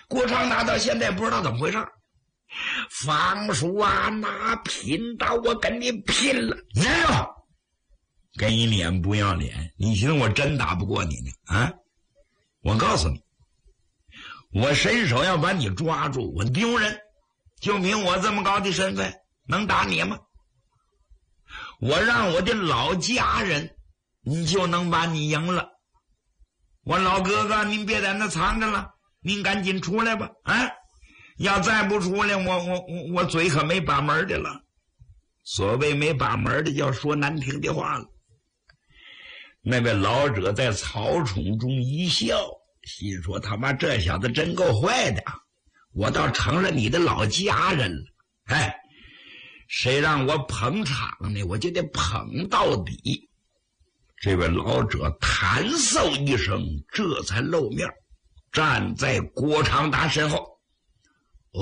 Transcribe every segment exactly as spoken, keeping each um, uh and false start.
郭长达到现在不知道怎么回事。方叔啊，拿拼刀，我跟你拼了！来吧，给你脸不要脸，你寻思我真打不过你呢？啊！我告诉你，我伸手要把你抓住，我丢人，就凭我这么高的身份，能打你吗？我让我的老家人，你就能把你赢了。我老哥哥，您别在那藏着了，您赶紧出来吧！啊！要再不出来，我我我我嘴可没把门的了。所谓没把门的，要说难听的话了。那位老者在草丛中一笑，心说：“他妈这小子真够坏的，我倒成了你的老家人了。哎，谁让我捧场呢，我就得捧到底。”这位老者弹嗽一声，这才露面，站在郭长达身后。哦，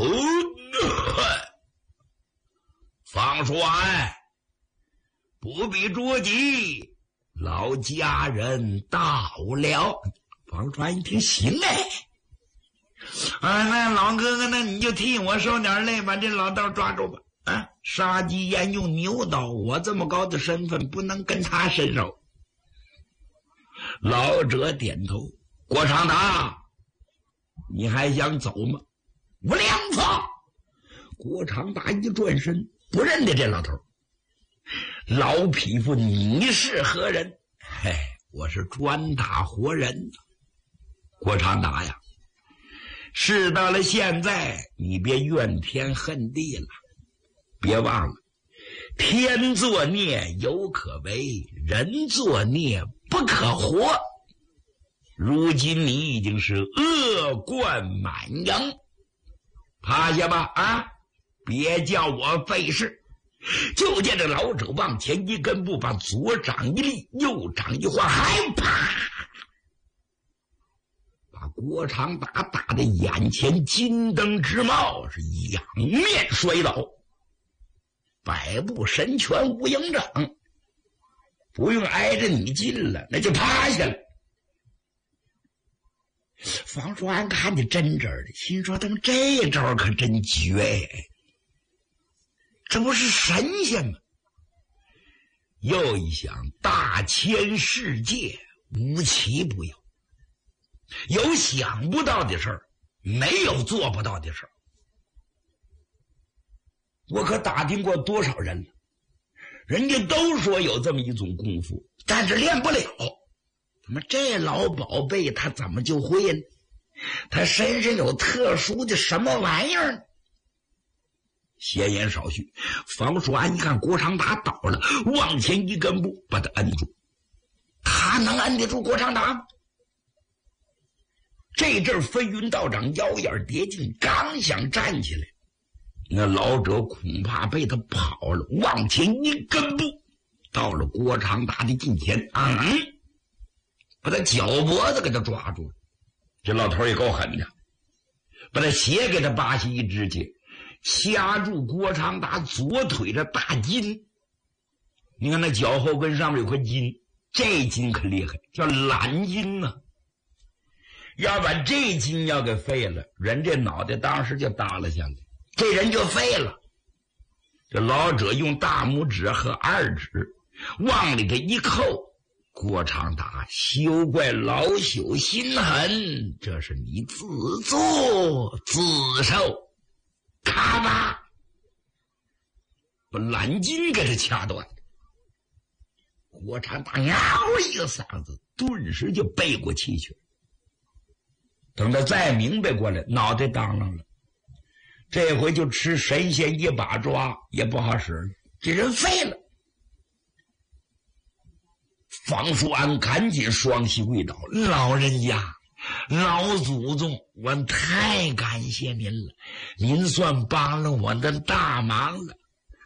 方叔安，不必着急，老家人到了。方叔安一听，行哎，啊，那老哥哥，那你就替我受点累，把这老道抓住吧。啊，杀鸡焉用牛刀，我这么高的身份，不能跟他伸手。老者点头，郭长达，你还想走吗？无良子！郭长达一转身，不认得这老头。老匹夫，你是何人？嘿，我是专打活人。郭长达呀，事到了现在，你别怨天恨地了。别忘了，天作孽犹可为，人作孽不可活。如今你已经是恶贯满盈，趴下吧！啊，别叫我费事。就见这老者往前一根步，把左掌一立，右掌一晃，还啪，把郭长达打得眼前金灯直冒，是仰面摔倒。百步神拳无影掌，不用挨着你近了，那就趴下了。方叔安看见真真的，心说他们这招可真绝呀，这不是神仙吗？又一想，大千世界无奇不有，有想不到的事儿，没有做不到的事儿。我可打听过多少人了，人家都说有这么一种功夫，但是练不了。他妈这老宝贝他怎么就会呢？他身上有特殊的什么玩意儿呢？闲言少叙，方叔安一看郭长达倒了，往前一根步把他摁住。他能摁得住郭长达吗？这阵飞云道长腰眼叠进，刚想站起来，那老者恐怕被他跑了，往前一根步到了郭长达的近前，嗯，把他脚脖子给他抓住了。这老头也够狠的，把他鞋给他扒下一只去，掐住郭长达左腿的大筋。你看那脚后跟上面有块筋，这筋可厉害，叫懒筋呢、啊。要把这筋要给废了，人这脑袋当时就耷拉下来，这人就废了。这老者用大拇指和二指往里头一扣，郭长达，休怪老朽心狠，这是你自作自受。咔吧，把懒筋给他掐断。郭长达嗷一个嗓子，顿时就背过气去了。等他再明白过来，脑袋当啷了，这回就吃神仙一把抓也不好使了，这人废了。方叔安赶紧双膝跪倒，老人家，老祖宗，我太感谢您了，您算帮了我的大忙了。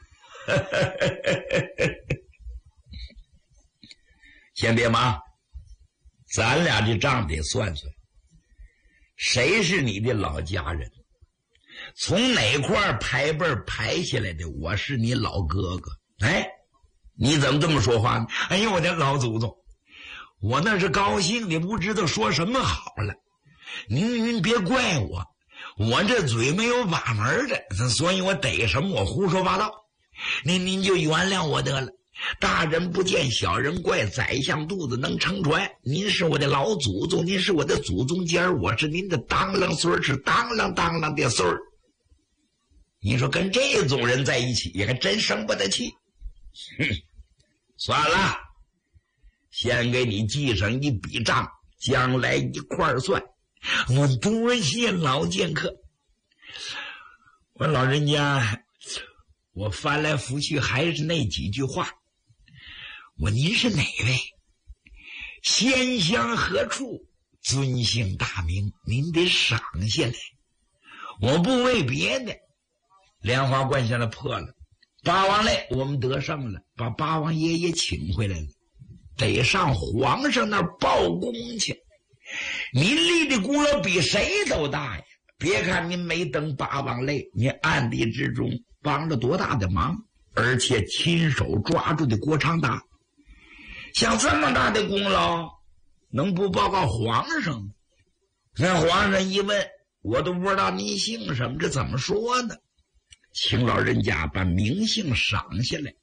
先别忙，咱俩这账得算算，谁是你的老家人？从哪块排辈排下来的？我是你老哥哥。哎，你怎么这么说话呢？哎呦，我的老祖宗，我那是高兴的不知道说什么好了。您您别怪我， 我这嘴没有把门的，所以我逮什么我胡说八道，您您就原谅我得了。大人不见小人怪，宰相肚子能撑船。您是我的老祖宗，您是我的祖宗尖儿，我是您的当啷孙，是当啷当啷的孙儿。你说跟这种人在一起，还真生不得气。哼，算了，先给你记上一笔账，将来一块儿算。我多谢老剑客。我老人家，我翻来覆去还是那几句话。我您是哪位？仙乡何处？尊姓大名？您得赏下来。我不为别的，莲花观现在破了，八王泪我们得胜了，把八王爷爷请回来了，得上皇上那儿报功去。您立的功劳比谁都大呀！别看您没登八王泪，您暗地之中帮了多大的忙，而且亲手抓住的郭长达，像这么大的功劳，能不报告皇上吗？那皇上一问，我都不知道您姓什么，这怎么说呢？请老人家把名姓赏下来。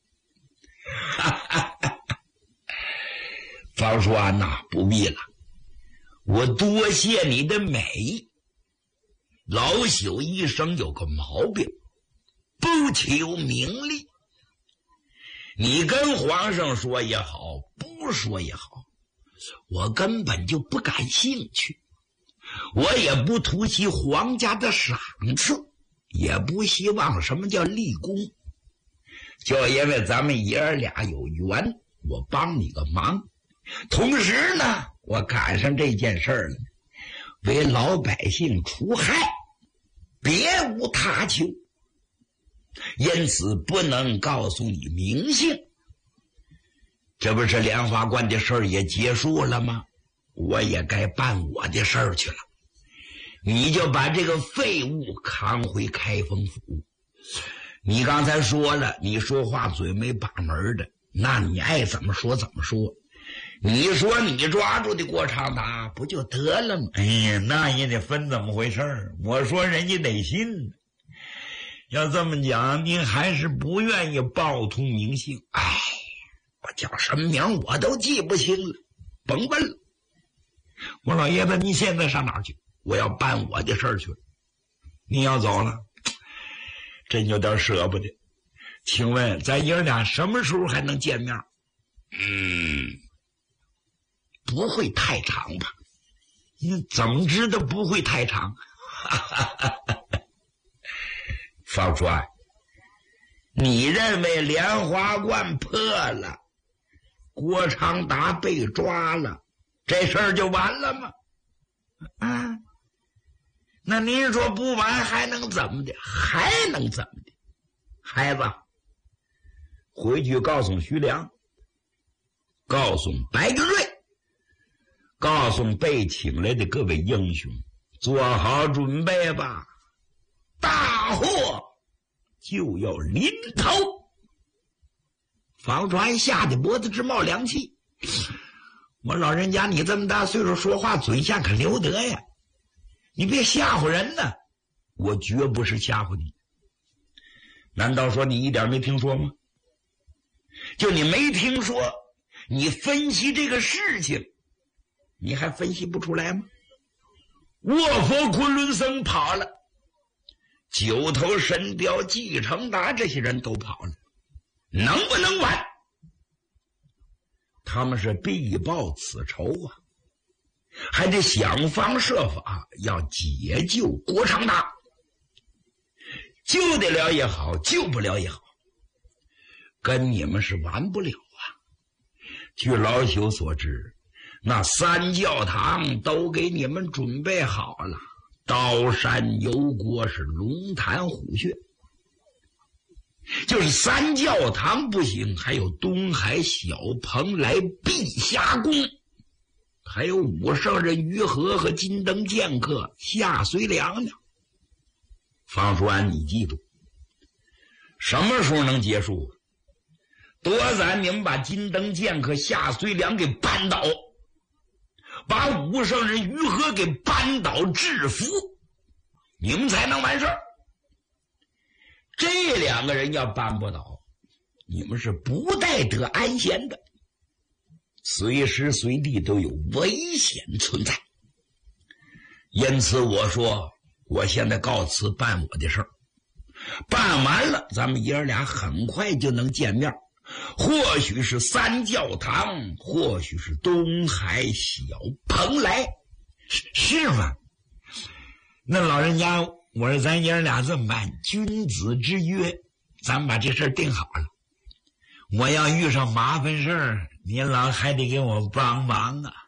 方叔安呐，不必了，我多谢你的美。老朽一生有个毛病，不求名利。你跟皇上说也好，不说也好，我根本就不感兴趣。我也不图其皇家的赏赐，也不希望什么叫立功。就因为咱们爷儿俩有缘，我帮你个忙。同时呢，我赶上这件事儿了，为老百姓除害，别无他求。因此不能告诉你名姓。这不是莲花观的事儿也结束了吗？我也该办我的事儿去了。你就把这个废物扛回开封府。你刚才说了，你说话嘴没把门的，那你爱怎么说怎么说。你说你抓住的郭长达不就得了吗？哎呀，那也得分怎么回事儿。我说人家得信。要这么讲，您还是不愿意报出名姓。哎，我叫什么名我都记不清了，甭问了。我老爷子，你现在上哪儿去？我要办我的事儿去了。你要走了，真有点舍不得。请问咱爷俩什么时候还能见面？嗯，不会太长吧？你怎么知道不会太长？哈哈哈哈。方川，你认为莲花观破了，郭长达被抓了，这事儿就完了吗？啊，那您说不完还能怎么的？还能怎么的？孩子，回去告诉徐良，告诉白玉瑞，告诉被请来的各位英雄，做好准备吧，大祸就要临头。房传吓得脖子直冒凉气。我老人家，你这么大岁数说话嘴下可留德呀，你别吓唬人呢。我绝不是吓唬你。难道说你一点没听说吗？就你没听说，你分析这个事情你还分析不出来吗？卧佛昆仑僧跑了，九头神雕纪承达这些人都跑了，能不能完？他们是必报此仇啊，还得想方设法要解救郭长达。救得了也好，救不了也好，跟你们是完不了啊。据老朽所知，那三教堂都给你们准备好了，刀山油锅是龙潭虎穴。就是三教堂不行，还有东海小蓬莱碧霞宫，还有武圣人于和和金灯剑客夏随良呢。方叔安，你记住，什么时候能结束？多咱你们把金灯剑客夏随良给扳倒，把武圣人于和给扳倒制服， 你们才能完事儿。这两个人要办不倒，你们是不待得安闲的，随时随地都有危险存在。因此我说，我现在告辞办我的事儿，办完了咱们爷儿俩很快就能见面，或许是三教堂，或许是东海小蓬莱。是是吗？那老人家，我说咱爷儿俩这么办，君子之约，咱们把这事儿定好了。我要遇上麻烦事儿，您老还得给我帮忙啊！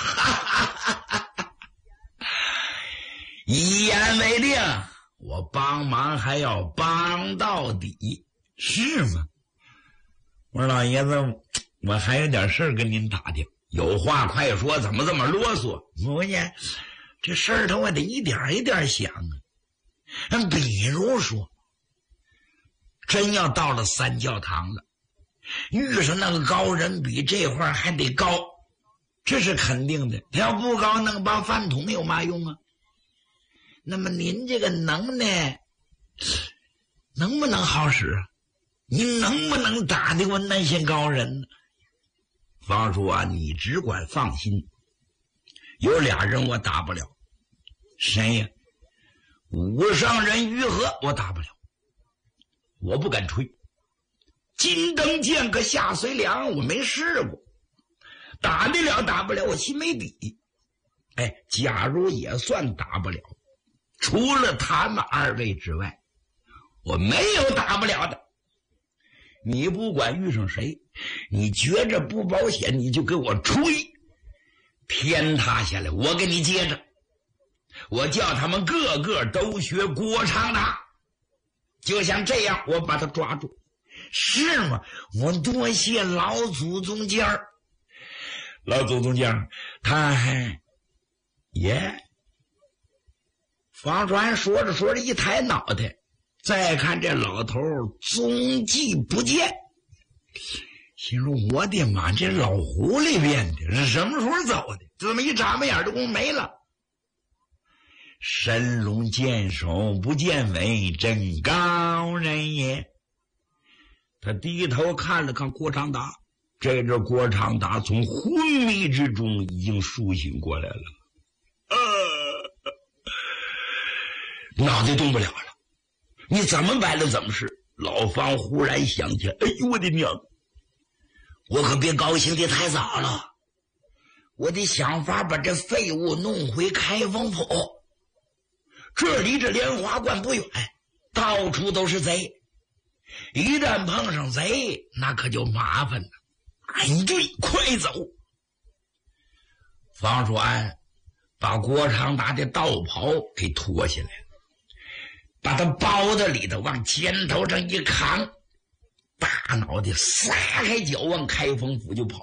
一言为定，我帮忙还要帮到底，是吗？我说老爷子，我还有点事儿跟您打听，有话快说，怎么这么啰嗦？我呢，这事儿他我得一点一点想啊。比如说，真要到了三教堂了，遇上那个高人比这会儿还得高，这是肯定的。他要不高，那个帮饭桶有嘛用啊？那么您这个能耐能不能好使啊？您能不能打得过那些高人呢？方叔啊，你只管放心，有俩人我打不了。谁呀？武上人于和我打不了，我不敢吹。金灯剑客下随良我没试过，打得了打不了我心没底。哎，假如也算打不了，除了他们二位之外，我没有打不了的。你不管遇上谁，你觉着不保险，你就给我吹，天塌下来我给你接着。我叫他们个个都学郭长达，就像这样我把他抓住。是吗？我多谢老祖宗家儿。老祖宗家他还耶方传说着说着一抬脑袋，再看这老头踪迹不见，心说我的妈，这老狐狸变的是什么时候走的？这么一眨巴眼的功夫没了。神龙见首不见尾，真高人也。他低头看了看郭长达，这阵郭长达从昏迷之中已经苏醒过来了，呃，脑袋动不了了。你怎么办了？怎么是？老方忽然想起来，哎呦我的娘，我可别高兴的太早了，我得想法把这废物弄回开封府。这离这莲花观不远，到处都是贼，一旦碰上贼，那可就麻烦了。哎，对，快走！方传把郭长达的道袍给脱下来了，把他包在里头，往肩头上一扛，大脑袋撒开脚往开封府就跑。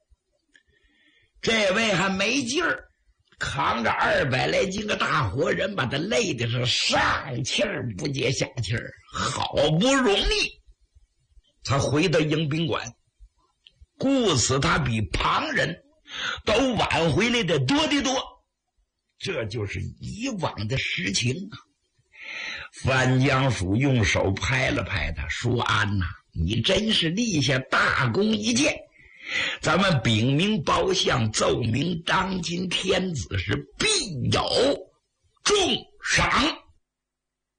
这位还没劲儿，扛着二百来斤个大活人，把他累的是上气儿不接下气儿，好不容易才回到迎宾馆。故此他比旁人都晚回来的多得多，这就是以往的实情啊。范江曙用手拍了拍他，说：“安呐，你真是立下大功一件。咱们禀明褒相，奏明当今天子是必有重赏。”